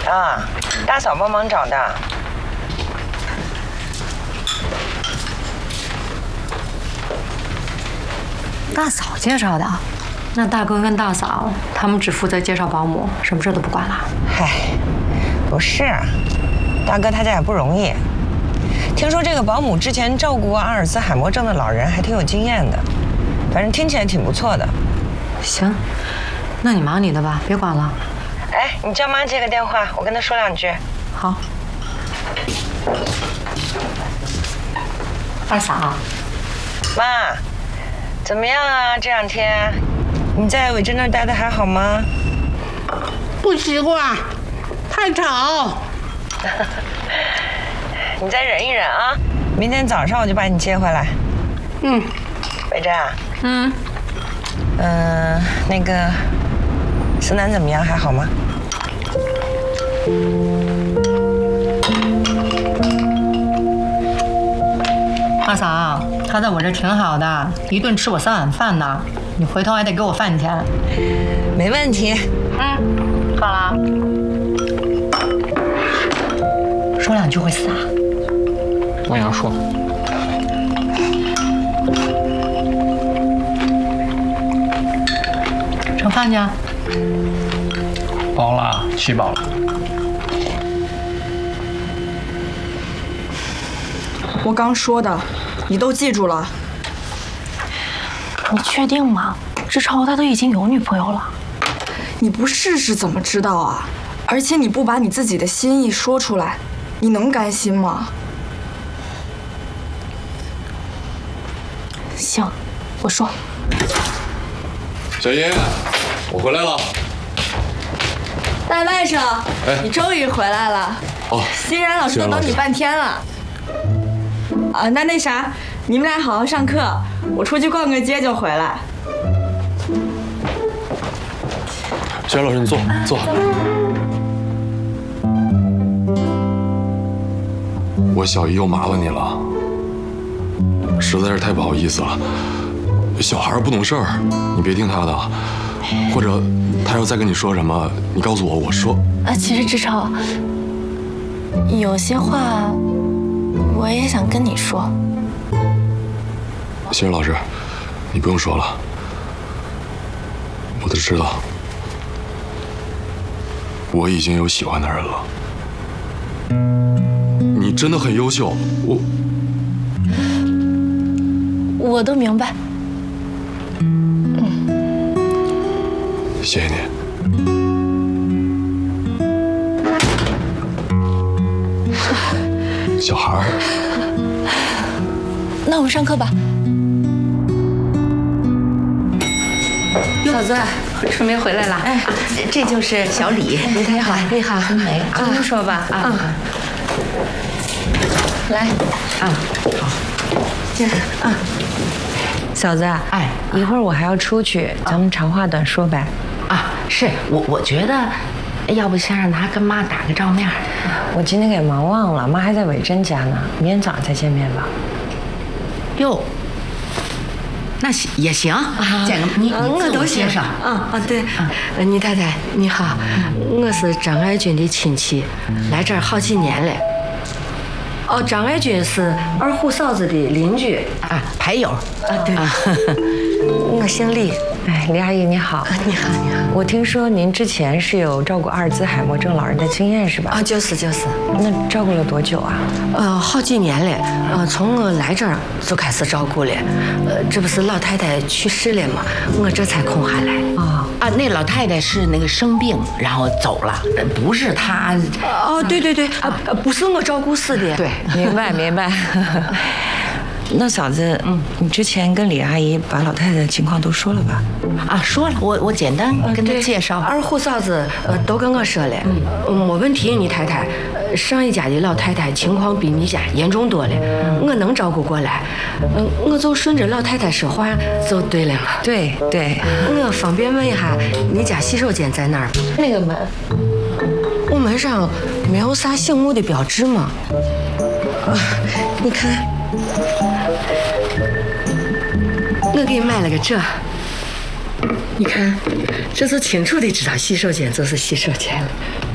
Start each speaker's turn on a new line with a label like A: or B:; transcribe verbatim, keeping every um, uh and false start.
A: 啊，大嫂帮忙找的。
B: 大嫂介绍的？那大哥跟大嫂他们只负责介绍保姆，什么事都不管了？
A: 嗨，不是，大哥他家也不容易。听说这个保姆之前照顾过阿尔兹海默症的老人，还挺有经验的。反正听起来挺不错的。
B: 行，那你忙你的吧，别管了。
A: 哎，你叫妈接个电话，我跟她说两句。
B: 好。二嫂，
A: 妈，怎么样啊？这两天你在伟珍那儿待的还好吗？
C: 不习惯，太吵。
A: 你再忍一忍啊，明天早上我就把你接回来。
C: 嗯，
A: 伟珍啊。
B: 嗯。
A: 嗯、呃，那个思南怎么样？还好吗？
B: 二嫂，他在我这挺好的，一顿吃我三碗饭呢。你回头还得给我饭钱。
A: 没问题。
B: 嗯，好了。说两句会死啊？
D: 我想说。
B: 盛饭去。
D: 饱了，吃饱了。
E: 我刚说的，你都记住了。
F: 你确定吗？志超他都已经有女朋友了。
E: 你不试试怎么知道啊？而且你不把你自己的心意说出来，你能甘心吗？
F: 行，我说。
G: 小英，我回来了。
E: 大外甥，
G: 哎，
E: 你终于回来了。
G: 哦，
E: 欣然老师都等你半天了。啊，那那啥，你们俩好好上课，我出去逛个街就回来。
G: 欣然老师，你坐坐。我小姨又麻烦你了，实在是太不好意思了。小孩不懂事儿，你别听他的，或者他要再跟你说什么，你告诉我，我说。
F: 啊，其实志超，有些话我也想跟你说。
G: 欣然老师，你不用说了，我都知道，我已经有喜欢的人了。你真的很优秀，我
F: 我都明白。
G: 谢谢你。小孩儿，
F: 那我们上课吧。
H: 嫂子，春梅回来了。哎，这就是小李。你好，你好，春梅。春梅说吧。啊。来。啊，好。这啊。
A: 嫂子，哎，一会儿我还要出去，咱们长话短说呗。
H: 啊，是我，我觉得，要不先让他跟妈打个照面。
A: 我今天给忙忘了，妈还在伟珍家呢，明天早上再见面吧。
H: 哟，那行也行，见个你
I: 我都介绍。啊啊，对，倪太太你好，我是张爱军的亲戚，来这儿好几年了。哦，张爱军是二虎嫂子的邻居
H: 啊，牌友
I: 啊，对。我姓李。
A: 哎，李阿姨你好。
I: 你好，你好。
A: 我听说您之前是有照顾阿尔兹海默症老人的经验是吧？
I: 啊，就是就是。
A: 那照顾了多久啊？
I: 呃，好几年了。呃，从我来这儿就开始照顾了。呃，这不是老太太去世了吗？我这才空下来。
H: 啊啊，那老太太是那个生病然后走了，不是她。
I: 哦，对对对，啊，不是我照顾死的。
H: 对，
A: 明白明白。那嫂子，嗯，你之前跟李阿姨把老太太的情况都说了吧？
H: 啊，说了，我我简单跟她介绍。
I: 二虎嫂子呃都跟我说了，嗯，没问题，你太太，上一家的老太太情况比你家严重多了，我能照顾过来，嗯，我就顺着老太太说话就对了嘛。
A: 对对，
I: 我方便问一下，你家洗手间在哪儿？那个门，我门上没有啥醒目的标志吗？啊，你看。我给你买了个这，你看，这就清楚的知道洗手间就是洗手间了。